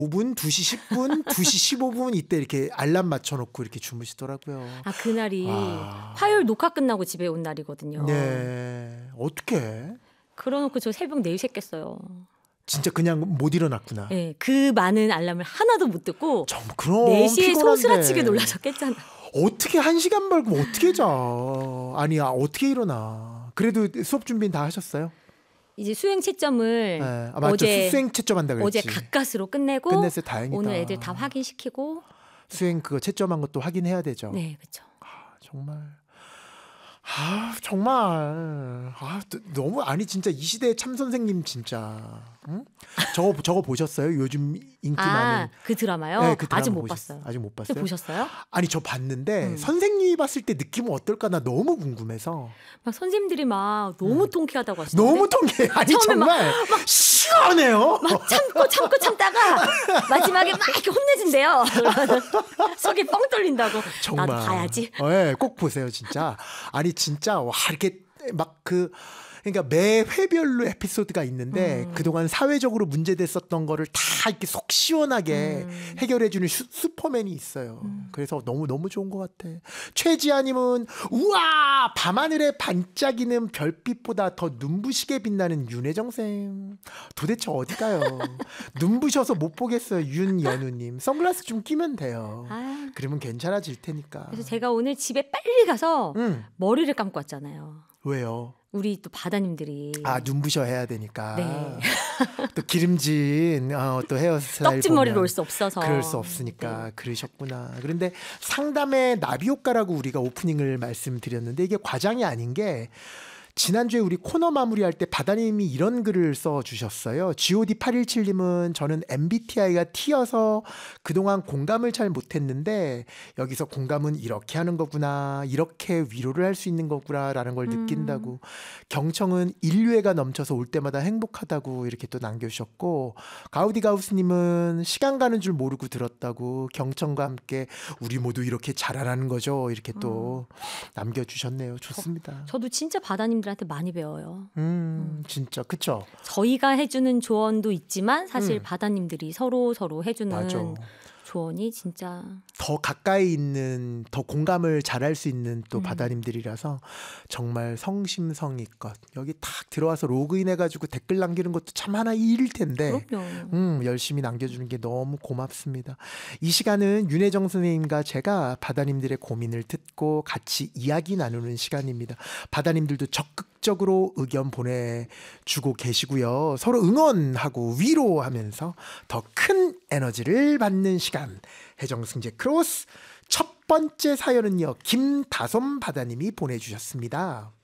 5분, 2시 10분, 2시 15분 이때 이렇게 알람 맞춰놓고 이렇게 주무시더라고요. 아, 그날이 아. 화요일 녹화 끝나고 집에 온 날이거든요. 네. 어떻게? 그러놓고 저 새벽 4시에 깼어요. 진짜 그냥 못 일어났구나. 네, 그 많은 알람을 하나도 못 듣고 정말 그럼 4시에 피곤한데. 소스라치게 놀라서 깼잖아. 어떻게 1시간 벌고 어떻게 자? 아니야 어떻게 일어나? 그래도 수업 준비는 다 하셨어요? 이제 수행 채점을 네. 아, 맞죠. 어제 수행 채점한다 그랬지. 어제 가까스로 끝내고 끝냈어요. 다행이다. 오늘 애들 다 확인시키고 수행 그거 채점한 것도 확인해야 되죠. 네, 그렇죠. 정말 너무 아니 진짜 이 시대의 참 선생님 진짜 응? 저거 보셨어요? 요즘 인기 많은 그 드라마요? 네, 그 드라마 아직 못 봤어요. 아직 못 봤어요? 보셨어요? 아니 저 봤는데 선생님이 봤을 때 느낌은 어떨까 나 너무 궁금해서. 막 선생님들이 막 너무 통쾌하다고 하시던데. 너무 통쾌해. 아니 처음에 정말 시원해요. 막 참다가 마지막에 막 이렇게 혼내준대요. 그러면 속이 뻥 뚫린다고. 정말. 나도 봐야지. 네, 꼭 보세요 진짜. 아니 진짜 와 이렇게 막 그러니까 매 회별로 에피소드가 있는데 그동안 사회적으로 문제됐었던 거를 다 이렇게 속 시원하게 해결해주는 슈퍼맨이 있어요. 그래서 너무 좋은 것 같아. 최지아님은 우와 밤하늘에 반짝이는 별빛보다 더 눈부시게 빛나는 윤혜정 쌤. 도대체 어디가요? 눈부셔서 못 보겠어요. 윤연우님 선글라스 좀 끼면 돼요. 그러면 괜찮아질 테니까. 그래서 제가 오늘 집에 빨리 가서 머리를 감고 왔잖아요. 왜요? 우리 또 바다님들이 눈부셔 해야 되니까. 네. 또 기름진 또 헤어스타일 떡진 머리로 올 수 없어서 그럴 수 없으니까 네. 그러셨구나. 그런데 상담의 나비 효과라고 우리가 오프닝을 말씀드렸는데 이게 과장이 아닌 게 지난주에 우리 코너 마무리할 때 바다님이 이런 글을 써주셨어요. GOD817님은 저는 MBTI가 T여서 그동안 공감을 잘 못했는데 여기서 공감은 이렇게 하는 거구나, 이렇게 위로를 할 수 있는 거구나 라는 걸 느낀다고. 경청은 인류애가 넘쳐서 올 때마다 행복하다고 이렇게 또 남겨주셨고, 가우디가우스님은 시간 가는 줄 모르고 들었다고, 경청과 함께 우리 모두 이렇게 자라나는 거죠 이렇게 또 남겨주셨네요. 좋습니다. 저도 진짜 바다님들한테 많이 배워요. 진짜 그쵸? 저희가 해주는 조언도 있지만 사실 바다님들이 서로 해주는 맞아. 조언이 진짜 더 가까이 있는, 더 공감을 잘할 수 있는 또 바다님들이라서 정말 성심성의껏 여기 탁 들어와서 로그인 해가지고 댓글 남기는 것도 참 하나 일일 텐데 열심히 남겨주는 게 너무 고맙습니다. 이 시간은 윤혜정 선생님과 제가 바다님들의 고민을 듣고 같이 이야기 나누는 시간입니다. 바다님들도 적극적으로 의견 보내주고 계시고요. 서로 응원하고 위로하면서 더 큰 에너지를 받는 시간. 해정승재 크로스 첫 번째 사연은요, 김다솜 바다님이 보내주셨습니다.